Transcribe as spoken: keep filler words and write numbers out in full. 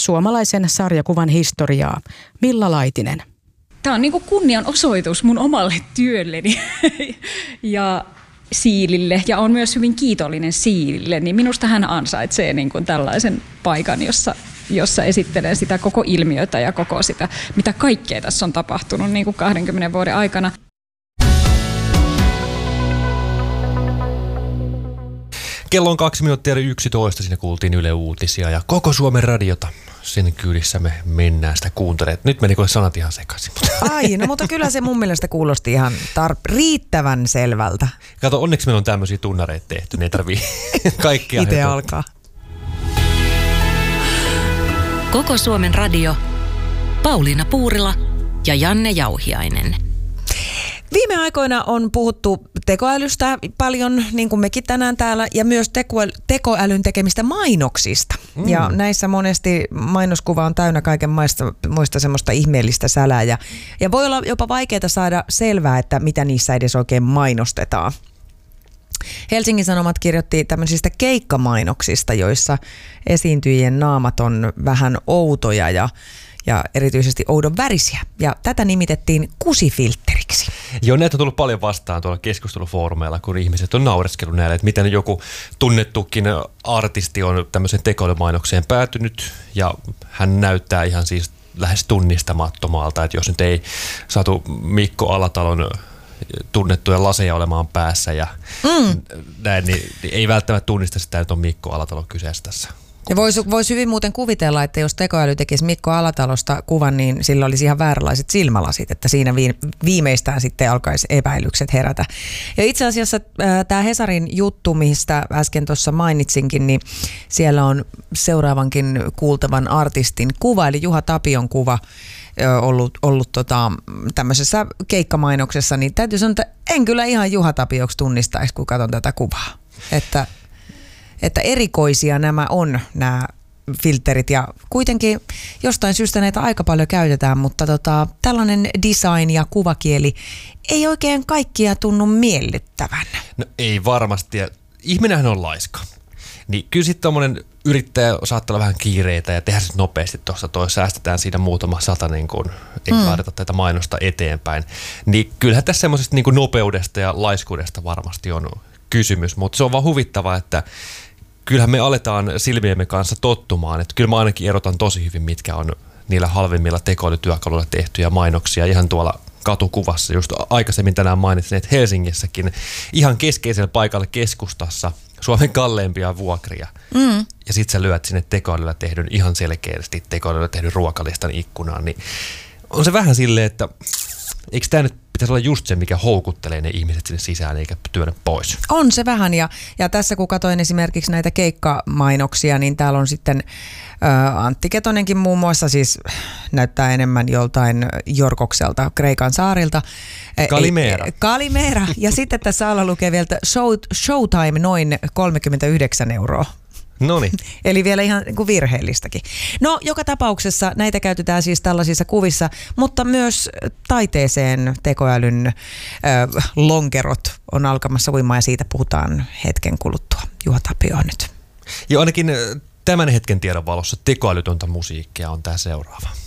suomalaisen sarjakuvan historiaa. Milla Laitinen. Tämä on niin kuin kunnianosoitus mun omalle työlleni ja Siilille, ja on myös hyvin kiitollinen Siilille, niin minusta hän ansaitsee niin kuin tällaisen paikan, jossa, jossa esittelee sitä koko ilmiötä ja koko sitä, mitä kaikkea tässä on tapahtunut niin kuin kahdenkymmenen vuoden aikana. Kello on kaksi minuuttia yksitoista, siinä kuultiin Yle Uutisia ja koko Suomen radiota. Sen kyydissä me mennään sitä kuuntelemaan. Nyt meni kuule sanat ihan sekaisin. Ai, no mutta kyllä se mun mielestä kuulosti ihan tar- riittävän selvältä. Kato, onneksi meillä on tämmöisiä tunnareita tehty, ne ei tarvii kaikkia. Itse alkaa. Koko Suomen radio, Pauliina Puurila ja Janne Jauhiainen. Viime aikoina on puhuttu tekoälystä paljon, niin kuin mekin tänään täällä, ja myös tekoäly, tekoälyn tekemistä mainoksista. Mm. Ja näissä monesti mainoskuva on täynnä kaiken maista, muista semmoista ihmeellistä sälää. Ja, ja voi olla jopa vaikeaa saada selvää, että mitä niissä edes oikein mainostetaan. Helsingin Sanomat kirjoitti tämmöisistä keikkamainoksista, joissa esiintyjien naamat on vähän outoja ja ja erityisesti oudon värisiä. Ja tätä nimitettiin kusifiltteriksi. Joo, näitä on tullut paljon vastaan tuolla keskustelufoorumeilla, kun ihmiset on naureskellut näille, että miten joku tunnettukin artisti on tämmöiseen tekoälymainokseen päätynyt, ja hän näyttää ihan siis lähes tunnistamattomalta, että jos nyt ei saatu Mikko Alatalon tunnettuja laseja olemaan päässä ja mm. näin, niin ei välttämättä tunnista sitä, että on Mikko Alatalo kyseessä tässä. Ja voisi vois hyvin muuten kuvitella, että jos tekoäly tekisi Mikko Alatalosta kuvan, niin sillä olisi ihan vääränlaiset silmälasit, että siinä viimeistään sitten alkaisi epäilykset herätä. Ja itse asiassa äh, tämä Hesarin juttu, mistä äsken tuossa mainitsinkin, niin siellä on seuraavankin kuultavan artistin kuva, eli Juha Tapion kuva, ollut, ollut tota, tämmöisessä keikkamainoksessa, niin täytyy sanoa, että en kyllä ihan Juha Tapioksi tunnistaisi, kun katson tätä kuvaa. Että Että erikoisia nämä on, nämä filterit, ja kuitenkin jostain syystä näitä aika paljon käytetään, mutta tota, tällainen design ja kuvakieli ei oikein kaikkia tunnu miellyttävän. No ei varmasti, ja ihminenhän on laiska. Niin kyllä sitten tommonen yrittäjä saattaa olla vähän kiireitä ja tehdä sitten nopeasti tuossa toi, säästetään siinä muutama sata, niin kun ei mm. laiteta tätä mainosta eteenpäin. Niin kyllähän tässä semmoisesta niin kun nopeudesta ja laiskuudesta varmasti on kysymys, mutta se on vaan huvittavaa, että kyllähän me aletaan silmiemme kanssa tottumaan, että kyllä mä ainakin erotan tosi hyvin, mitkä on niillä halvimmilla tekoälytyökaluilla tehtyjä mainoksia ihan tuolla katukuvassa. Just aikaisemmin tänään mainitsin, että Helsingissäkin ihan keskeisellä paikalla keskustassa Suomen kalleimpia vuokria. Mm. Ja sit sä lyöt sinne tekoälyllä tehdyn ihan selkeästi tekoälyllä tehdyn ruokalistan ikkunaan, niin on se vähän silleen, että eikö tämä nyt pitäisi olla just se, mikä houkuttelee ne ihmiset sinne sisään eikä työnnä pois? On se vähän, ja, ja tässä kun katsoin esimerkiksi näitä keikkamainoksia, niin täällä on sitten ä, Antti Ketonenkin muun muassa, siis näyttää enemmän joltain Jorkokselta, Kreikan saarilta. Kalimera. E, Kalimera, ja sitten tässä alla lukee vielä show, Showtime noin kolmekymmentäyhdeksän euroa. Noniin. Eli vielä ihan niin kuin virheellistäkin. No, joka tapauksessa näitä käytetään siis tällaisissa kuvissa, mutta myös taiteeseen tekoälyn äh, lonkerot on alkamassa uimaan, ja siitä puhutaan hetken kuluttua. Juha Tapio nyt. Ja ainakin tämän hetken tiedon valossa tekoälytöntä musiikkia on tämä seuraava.